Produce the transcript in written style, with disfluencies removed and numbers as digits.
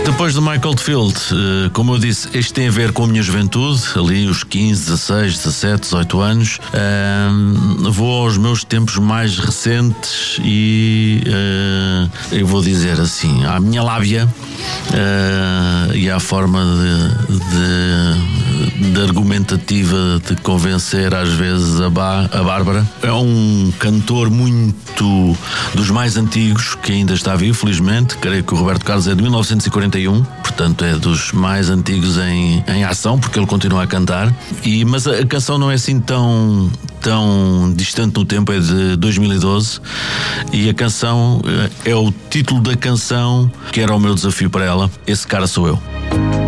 Depois do Michael Field, como eu disse, este tem a ver com a minha juventude, ali os 15, 16, 17, 18 anos. Vou aos meus tempos mais recentes e eu vou dizer assim, à minha lábia e à forma de argumentativa de convencer às vezes a Bárbara. É um cantor muito dos mais antigos, que ainda está vivo, felizmente. Creio que o Roberto Carlos é de 1941, portanto é dos mais antigos em ação, porque ele continua a cantar. Mas a canção não é assim tão distante no tempo, é de 2012, e a canção é o título da canção que era o meu desafio para ela. Esse cara sou eu.